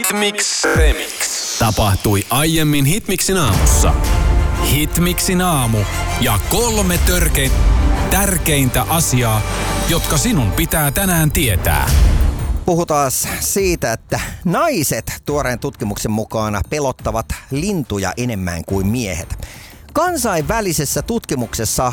Hitmix Remix. Tapahtui aiemmin Hitmixin aamussa. Hitmixin aamu ja 3 tärkeintä asiaa, jotka sinun pitää tänään tietää. Puhutaan siitä, että naiset tuoreen tutkimuksen mukaan pelottavat lintuja enemmän kuin miehet. Kansainvälisessä tutkimuksessa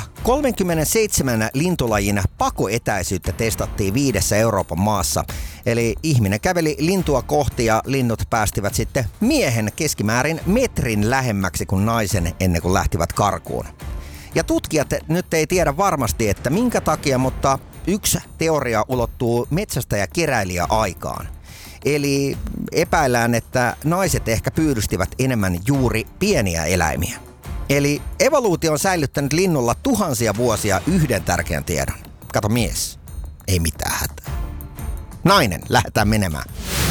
37 lintulajin pakoetäisyyttä testattiin 5 Euroopan maassa. Eli ihminen käveli lintua kohti ja linnut päästivät sitten miehen keskimäärin metrin lähemmäksi kuin naisen ennen kuin lähtivät karkuun. Ja tutkijat nyt ei tiedä varmasti, että minkä takia, mutta yksi teoria ulottuu metsästäjä-keräilijä-aikaan. Eli epäillään, että naiset ehkä pyydystivät enemmän juuri pieniä eläimiä. Eli evoluutio on säilyttänyt linnulla tuhansia vuosia yhden tärkeän tiedon. Kato mies, ei mitään hätää. Nainen, lähdetään menemään.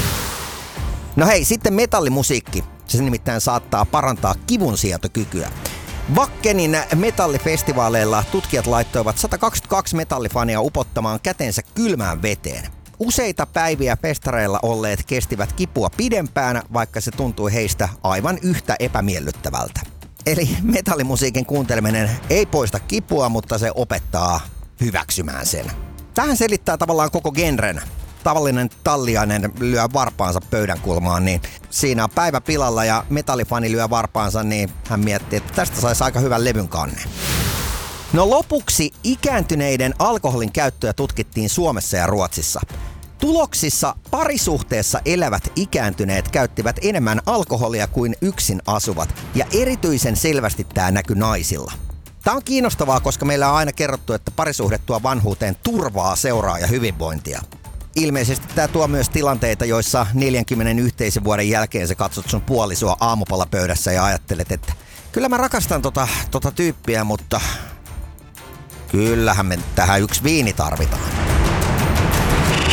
No hei, sitten metallimusiikki. Se nimittäin saattaa parantaa kivunsietokykyä. Vakkenin metallifestivaaleilla tutkijat laittoivat 122 metallifania upottamaan kätensä kylmään veteen. Useita päiviä festareilla olleet kestivät kipua pidempään, vaikka se tuntui heistä aivan yhtä epämiellyttävältä. Eli metallimusiikin kuunteleminen ei poista kipua, mutta se opettaa hyväksymään sen. Tähän selittää tavallaan koko genren. Tavallinen talliainen lyö varpaansa pöydän kulmaan, niin siinä on päivä pilalla ja metallifani lyö varpaansa, niin hän miettii, että tästä saisi aika hyvän levyn kannen. No lopuksi ikääntyneiden alkoholin käyttöä tutkittiin Suomessa ja Ruotsissa. Tuloksissa parisuhteessa elävät ikääntyneet käyttivät enemmän alkoholia kuin yksin asuvat, ja erityisen selvästi tämä näkyi naisilla. Tämä on kiinnostavaa, koska meillä on aina kerrottu, että parisuhde tuo vanhuuteen turvaa, seuraa ja hyvinvointia. Ilmeisesti tämä tuo myös tilanteita, joissa 40 yhteisen vuoden jälkeen sä katsot sun puolisoa aamupalapöydässä ja ajattelet, että kyllä mä rakastan tota tyyppiä, mutta kyllähän me tähän yksi viini tarvitaan.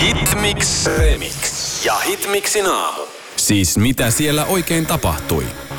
Hitmix Remix ja Hitmixin aamu. Siis mitä siellä oikein tapahtui?